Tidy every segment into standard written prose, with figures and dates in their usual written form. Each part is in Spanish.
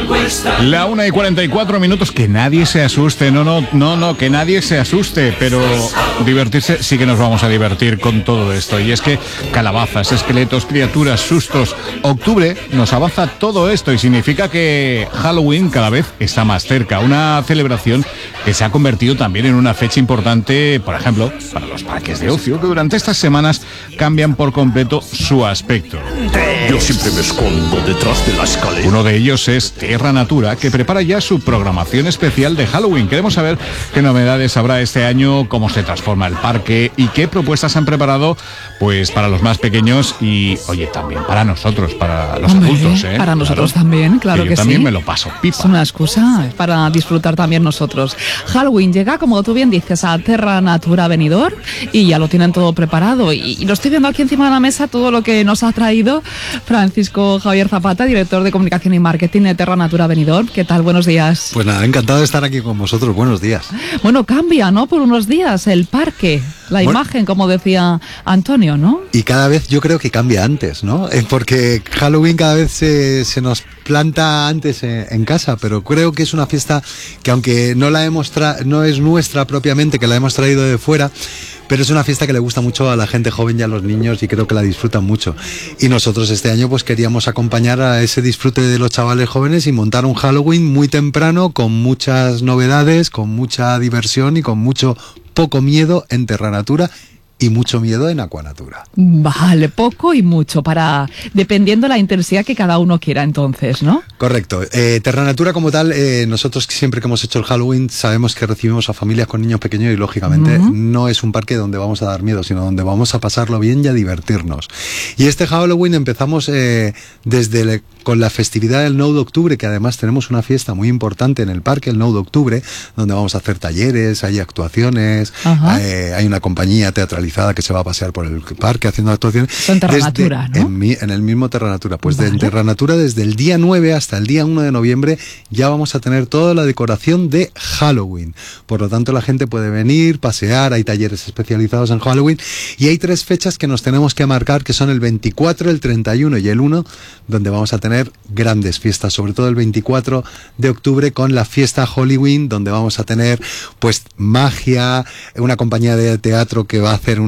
La 1:44, que nadie se asuste, no, que nadie se asuste, pero divertirse sí que nos vamos a divertir con todo esto. Y es que calabazas, esqueletos, criaturas, sustos, octubre nos avanza todo esto y significa que Halloween cada vez está más cerca. Una celebración que se ha convertido también en una fecha importante, por ejemplo, para los parques de ocio, que durante estas semanas cambian por completo su aspecto. Yo siempre me escondo detrás de la escalera. Uno de ellos es Terra Natura, que prepara ya su programación especial de Halloween. Queremos saber qué novedades habrá este año, cómo se transforma el parque y qué propuestas han preparado pues para los más pequeños y, oye, también para nosotros, para los adultos. Para nosotros también, claro que sí. Yo también me lo paso pipa. Es una excusa para disfrutar también nosotros. Halloween llega, como tú bien dices, a Terra Natura Benidorm y ya lo tienen todo preparado. Y lo estoy viendo aquí encima de la mesa, todo lo que nos ha traído Francisco Javier Zapata, director de comunicación y marketing de Terra Natura Benidorm. ¿Qué tal? Buenos días. Pues nada, encantado de estar aquí con vosotros. Buenos días. Bueno, cambia, ¿no? Por unos días el parque, la imagen, como decía Antonio, ¿no? Y cada vez yo creo que cambia antes, ¿no? Porque Halloween cada vez se nos planta antes en casa, pero creo que es una fiesta que, aunque no es nuestra propiamente, que la hemos traído de fuera, pero es una fiesta que le gusta mucho a la gente joven y a los niños y creo que la disfrutan mucho. Y nosotros este año pues queríamos acompañar a ese disfrute de los chavales jóvenes y montar un Halloween muy temprano, con muchas novedades, con mucha diversión y con poco miedo en Terra Natura y mucho miedo en Aquanatura. Vale, poco y mucho, dependiendo la intensidad que cada uno quiera entonces, ¿no? Correcto. Terra Natura como tal, nosotros siempre que hemos hecho el Halloween sabemos que recibimos a familias con niños pequeños y lógicamente no es un parque donde vamos a dar miedo, sino donde vamos a pasarlo bien y a divertirnos. Y este Halloween empezamos con la festividad del 9 de octubre, que además tenemos una fiesta muy importante en el parque, el 9 de octubre, donde vamos a hacer talleres, hay actuaciones, hay una compañía teatralizada que se va a pasear por el parque haciendo actuaciones. En Terra Natura, ¿no? En el mismo Terra Natura. Pues en Terra Natura, desde el día 9 hasta el día 1 de noviembre, ya vamos a tener toda la decoración de Halloween. Por lo tanto, la gente puede venir, pasear, hay talleres especializados en Halloween, y hay 3 fechas que nos tenemos que marcar, que son el 24, el 31 y el 1, donde vamos a tener grandes fiestas, sobre todo el 24 de octubre con la fiesta Halloween, donde vamos a tener pues magia, una compañía de teatro que va a hacer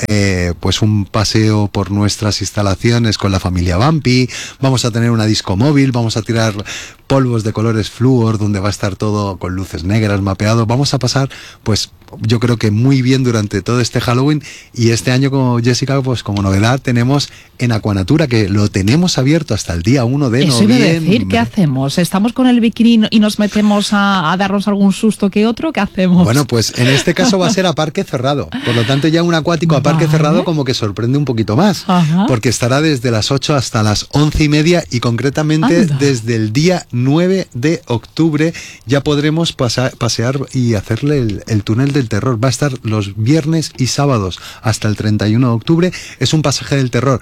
un paseo por nuestras instalaciones con la familia Vampi, vamos a tener una disco móvil, vamos a tirar polvos de colores flúor, donde va a estar todo con luces negras mapeado. Vamos a pasar, pues yo creo que muy bien durante todo este Halloween. Y este año, como Jessica, pues como novedad tenemos en Aquanatura, que lo tenemos abierto hasta el día 1 de noviembre. Eso iba a decir, ¿qué hacemos? ¿Estamos con el bikini y nos metemos a darnos algún susto que otro? ¿Qué hacemos? Bueno, pues en este caso va a ser a parque cerrado. Por lo tanto, ya un acuático a parque cerrado como que sorprende un poquito más. Porque estará desde las 8 hasta las 11:30 y concretamente desde el día 9 de octubre ya podremos pasear y hacerle el túnel del terror. Va a estar los viernes y sábados hasta el 31 de octubre. Es un pasaje del terror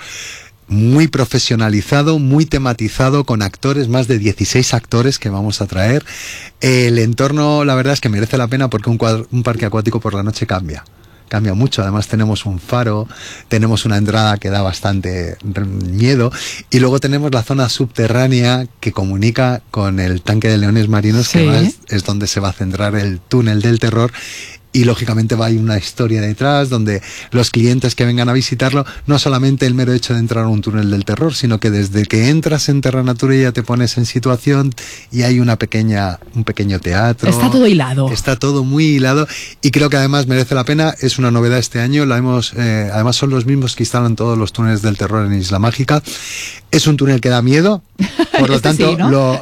muy profesionalizado, muy tematizado, con actores, más de 16 actores que vamos a traer. El entorno, la verdad es que merece la pena, porque un parque acuático por la noche cambia mucho. Además tenemos un faro, tenemos una entrada que da bastante miedo, y luego tenemos la zona subterránea que comunica con el tanque de leones marinos, que es donde se va a centrar el túnel del terror. Y lógicamente va a ir una historia detrás, donde los clientes que vengan a visitarlo, no solamente el mero hecho de entrar a un túnel del terror, sino que desde que entras en Terra Natura ya te pones en situación y hay un pequeño teatro. Está todo hilado. Está todo muy hilado y creo que además merece la pena. Es una novedad este año. Además son los mismos que instalan todos los túneles del terror en Isla Mágica. Es un túnel que da miedo, por lo tanto, sí, ¿no?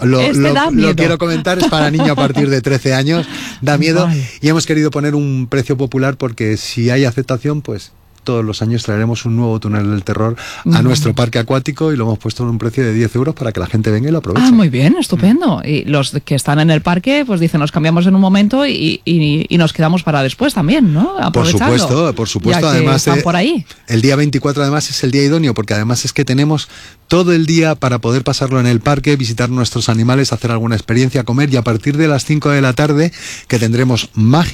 lo quiero comentar, es para niños a partir de 13 años, da miedo, y hemos querido poner un precio popular porque si hay aceptación, pues todos los años traeremos un nuevo túnel del terror a nuestro parque acuático y lo hemos puesto en un precio de 10 euros para que la gente venga y lo aproveche. Muy bien, estupendo. Y los que están en el parque, pues dicen, nos cambiamos en un momento y nos quedamos para después también, ¿no? Aprovecharlo. Por supuesto. Además, por ahí. El día 24 además es el día idóneo, porque además es que tenemos todo el día para poder pasarlo en el parque, visitar nuestros animales, hacer alguna experiencia, comer, y a partir de las 5 de la tarde, que tendremos magia,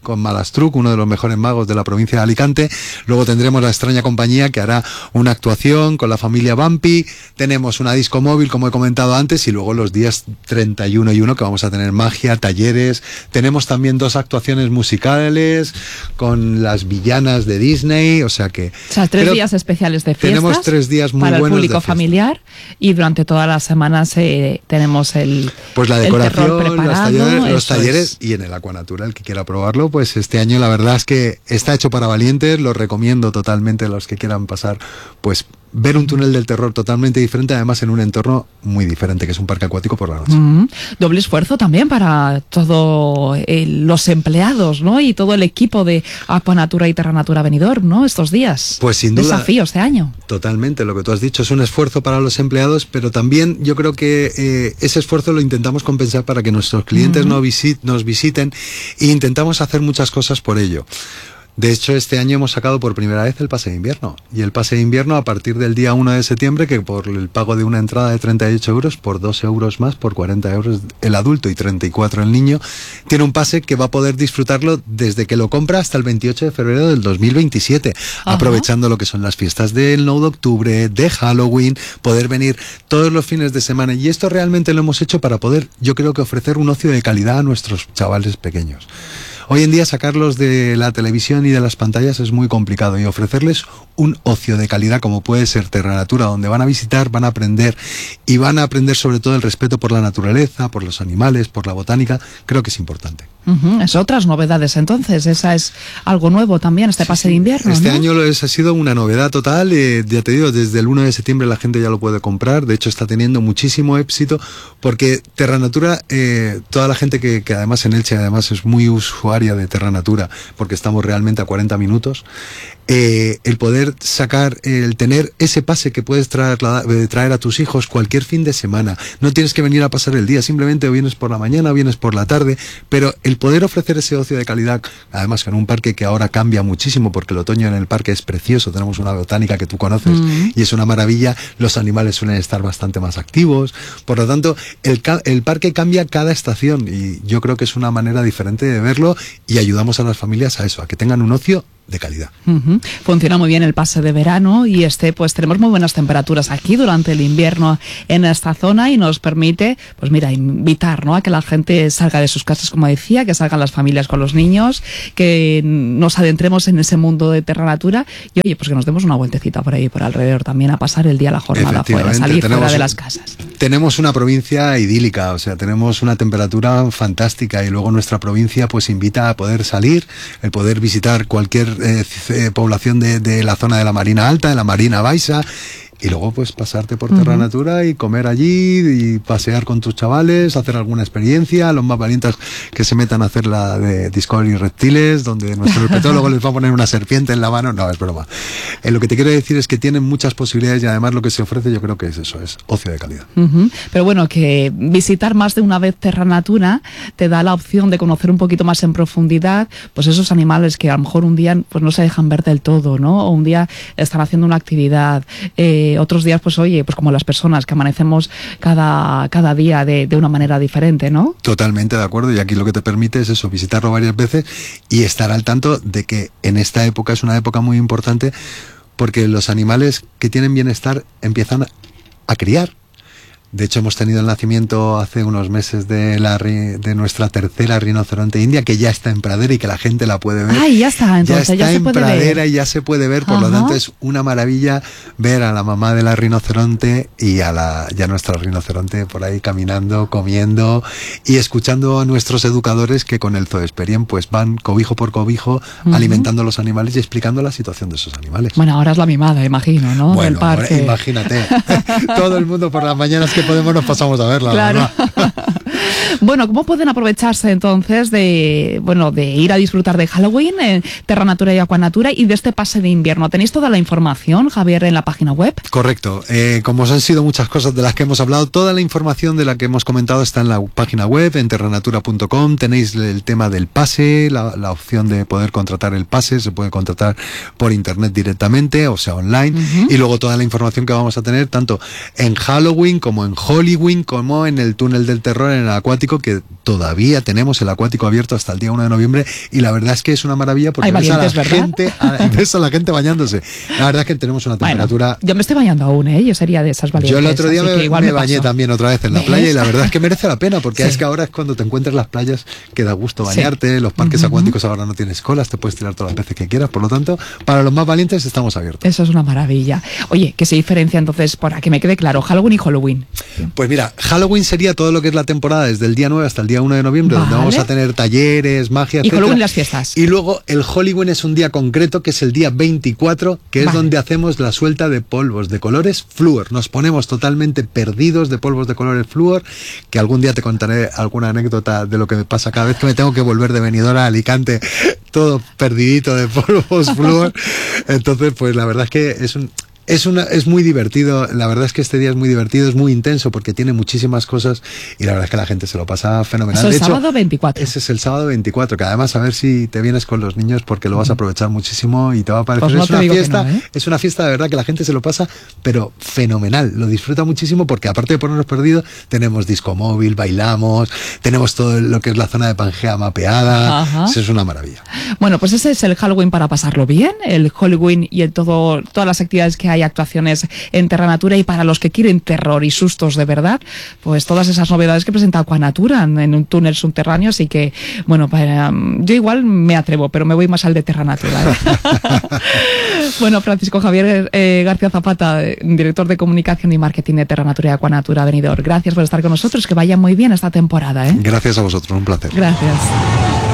con Malastruc, uno de los mejores magos de la provincia de Alicante. Luego tendremos La Extraña Compañía, que hará una actuación con la familia Vampi. Tenemos una disco móvil, como he comentado antes, y luego los días 31 y 1 que vamos a tener magia, talleres. Tenemos también 2 actuaciones musicales con las villanas de Disney, o sea que... O sea, 3 días especiales de fiestas. Tenemos 3 días muy para buenos el público familiar, y durante todas las semanas tenemos pues la decoración, los talleres, es. Y en el Aquanatura, el que quiera probarlo, pues este año la verdad es que está hecho para valientes, lo recomiendo totalmente a los que quieran pasar, pues ver un túnel del terror totalmente diferente, además en un entorno muy diferente, que es un parque acuático por la noche. Doble esfuerzo también para todos los empleados, ¿no? Y todo el equipo de Aquanatura y Terranatura Benidorm, ¿no? Estos días. Pues sin duda. Desafío este año. Totalmente, lo que tú has dicho es un esfuerzo para los empleados, pero también yo creo que ese esfuerzo lo intentamos compensar para que nuestros clientes nos visiten, e intentamos hacer muchas cosas por ello. De hecho, este año hemos sacado por primera vez el pase de invierno. Y el pase de invierno, a partir del día 1 de septiembre, que por el pago de una entrada de 38 euros, por 2 euros más, por 40 euros el adulto y 34 el niño, tiene un pase que va a poder disfrutarlo desde que lo compra hasta el 28 de febrero del 2027, aprovechando lo que son las fiestas del 9 de octubre, de Halloween, poder venir todos los fines de semana. Y esto realmente lo hemos hecho para poder, yo creo que ofrecer un ocio de calidad a nuestros chavales pequeños. Hoy en día sacarlos de la televisión y de las pantallas es muy complicado, y ofrecerles un ocio de calidad como puede ser Terranatura, donde van a visitar, van a aprender, y van a aprender sobre todo el respeto por la naturaleza, por los animales, por la botánica, creo que es importante. Es otras novedades entonces, esa es algo nuevo también, este pase de invierno. Este ¿no? año ha sido una novedad total, ya te digo, desde el 1 de septiembre la gente ya lo puede comprar, de hecho está teniendo muchísimo éxito, porque Terranatura, toda la gente que además en Elche además es muy usuaria de Terranatura, porque estamos realmente a 40 minutos, el poder sacar, el tener ese pase que puedes traer a tus hijos cualquier fin de semana, no tienes que venir a pasar el día, simplemente vienes por la mañana, vienes por la tarde, pero el poder ofrecer ese ocio de calidad, además en un parque que ahora cambia muchísimo, porque el otoño en el parque es precioso, tenemos una botánica que tú conoces y es una maravilla, los animales suelen estar bastante más activos, por lo tanto el parque cambia cada estación, y yo creo que es una manera diferente de verlo, y ayudamos a las familias a eso, a que tengan un ocio de calidad. Funciona muy bien el pase de verano, y pues tenemos muy buenas temperaturas aquí durante el invierno en esta zona, y nos permite, pues mira, invitar, ¿no?, a que la gente salga de sus casas, como decía, que salgan las familias con los niños, que nos adentremos en ese mundo de Terranatura, y oye, pues que nos demos una vueltecita por ahí, por alrededor también, a pasar el día, la jornada fuera, salir fuera de las casas. Tenemos una provincia idílica, o sea, tenemos una temperatura fantástica, y luego nuestra provincia pues invita a poder salir, el poder visitar cualquier población de la zona de la Marina Alta, de la Marina Baixa, y luego pues pasarte por Terranatura y comer allí y pasear con tus chavales, hacer alguna experiencia, los más valientes que se metan a hacer la de Discovery Reptiles, donde nuestro herpetólogo les va a poner una serpiente en la mano. No, es broma. Lo que te quiero decir es que tienen muchas posibilidades, y además lo que se ofrece yo creo que es eso, es ocio de calidad. Pero bueno, que visitar más de una vez Terranatura te da la opción de conocer un poquito más en profundidad pues esos animales que a lo mejor un día pues no se dejan ver del todo, ¿no? O un día están haciendo una actividad, otros días, pues oye, pues como las personas que amanecemos cada día de una manera diferente, ¿no? Totalmente de acuerdo, y aquí lo que te permite es eso, visitarlo varias veces y estar al tanto de que en esta época es una época muy importante, porque los animales que tienen bienestar empiezan a criar. De hecho, hemos tenido el nacimiento hace unos meses de nuestra tercera rinoceronte india, que ya está en pradera y que la gente la puede ver. ¡Ay, ya está! Entonces, ya está en pradera ver. Y ya se puede ver, por lo tanto es una maravilla ver a la mamá de la rinoceronte y a nuestra rinoceronte por ahí caminando, comiendo y escuchando a nuestros educadores que con el Zoesperien pues van cobijo por cobijo alimentando a los animales y explicando la situación de esos animales. Bueno, ahora es la mimada, imagino, ¿no? Bueno, del parque. Imagínate. Todo el mundo por las mañanas que podemos nos pasamos a verla. Claro. Bueno, ¿cómo pueden aprovecharse entonces de ir a disfrutar de Halloween en Terranatura y Aquanatura y de este pase de invierno? ¿Tenéis toda la información, Javier, en la página web? Correcto. Como han sido muchas cosas de las que hemos hablado, toda la información de la que hemos comentado está en la página web, en terranatura.com. Tenéis el tema del pase, la opción de poder contratar el pase, se puede contratar por internet directamente, o sea, online, y luego toda la información que vamos a tener tanto en Halloween como en Halloween, como en el túnel del terror, en el acuático, que todavía tenemos el acuático abierto hasta el día 1 de noviembre y la verdad es que es una maravilla porque ves a la gente bañándose. La verdad es que tenemos una temperatura... Yo me estoy bañando aún, yo sería de esas valientes. Yo el otro día me bañé también otra vez en la playa y la verdad es que merece la pena porque es que ahora es cuando te encuentras las playas que da gusto bañarte, los parques acuáticos ahora no tienes colas, te puedes tirar todas las veces que quieras, por lo tanto, para los más valientes estamos abiertos. Eso es una maravilla. Oye, ¿qué se diferencia entonces, para que me quede claro, Halloween y Halloween? Pues mira, Halloween sería todo lo que es la temporada desde el día 9 hasta el día 1 de noviembre, donde vamos a tener talleres, magia, etcétera. Y Halloween las fiestas. Y luego el Halloween es un día concreto, que es el día 24, que es donde hacemos la suelta de polvos de colores flúor. Nos ponemos totalmente perdidos de polvos de colores flúor, que algún día te contaré alguna anécdota de lo que me pasa cada vez que me tengo que volver de Benidorm a Alicante, todo perdidito de polvos flúor. Entonces, pues la verdad es que es muy divertido, la verdad es que este día es muy divertido, es muy intenso porque tiene muchísimas cosas y la verdad es que la gente se lo pasa fenomenal. Es el sábado 24. Ese es el sábado 24, que además a ver si te vienes con los niños porque lo vas a aprovechar muchísimo y te va a parecer, pues es una fiesta de verdad que la gente se lo pasa pero fenomenal, lo disfruta muchísimo porque aparte de ponernos perdidos, tenemos disco móvil, bailamos, tenemos todo lo que es la zona de Pangea mapeada, eso es una maravilla. Bueno, pues ese es el Halloween para pasarlo bien, el Halloween y todas las actividades que hay, actuaciones en Terra Natura, y para los que quieren terror y sustos de verdad, pues todas esas novedades que presenta Aquanatura en un túnel subterráneo, así que, bueno, yo igual me atrevo, pero me voy más al de Terra Natura. Bueno, Francisco Javier García Zapata, director de comunicación y marketing de Terra Natura y Aquanatura Benidorm, gracias por estar con nosotros, que vaya muy bien esta temporada. Gracias a vosotros, un placer. Gracias.